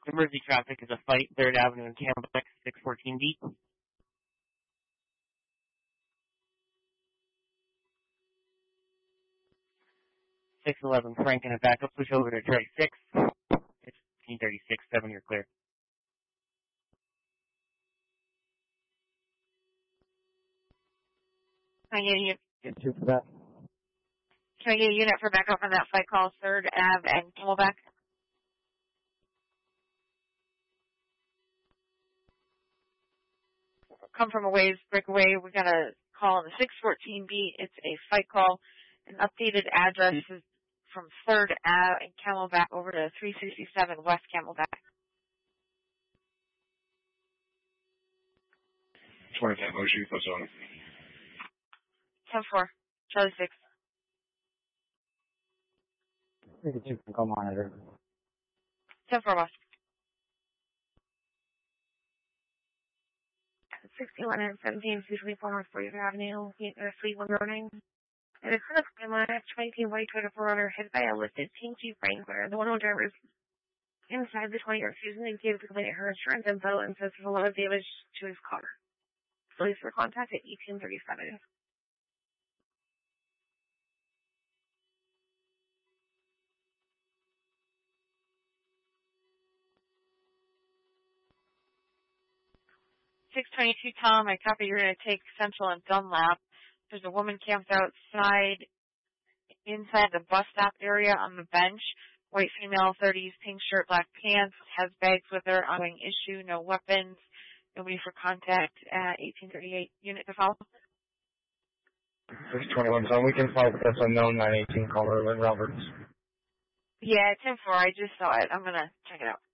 Emergency traffic is a fight, 3rd Avenue and Camelback, 614B. 611 Frank and a backup, push over to Trey 6. It's 1536, 7, you're clear. Can I get a unit? Get 2 for that. Can I get a unit for backup on that fight call, 3rd Ave and Camelback? Come from a ways, break away. We got a call on the 614B. It's a fight call. An updated address is from 3rd Ave and Camelback over to 367 West Camelback. 2010 motion, what's on? 10-4, Charlie 6. 32 can call monitor. 10-4 West. 61 and 17, 224 North 40th Avenue, Fleet 109. And it's kind of my 20 white Toyota 4Runner hit by a lifted pink Jeep Wrangler. The one-wheel driver is inside the 20 refusing to give the complaint her insurance info and says there's a lot of damage to his car. Police were contacted at 1837. .622 Tom, I copy you're going to take Central and Dunlap. There's a woman camped outside, inside the bus stop area on the bench. White female, 30s, pink shirt, black pants, has bags with her, ongoing issue, no weapons, nobody for contact at 1838. Unit to follow. 621 Tom, we can follow with this unknown 918 caller, Lynn Roberts. Yeah, 10-4, I just saw it. I'm going to check it out.